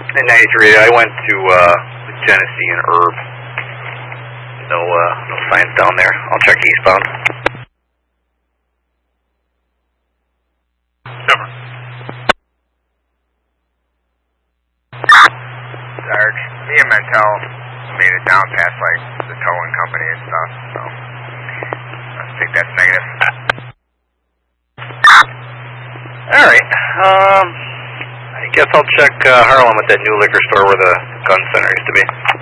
In 93, I went to Genesee and Herb. No signs down there. I'll check eastbound. Over. Sarge, me and Mantel made it down past like the towing company and stuff, so I think that's negative. Alright, I guess I'll check Harlem at that new liquor store where the gun center used to be.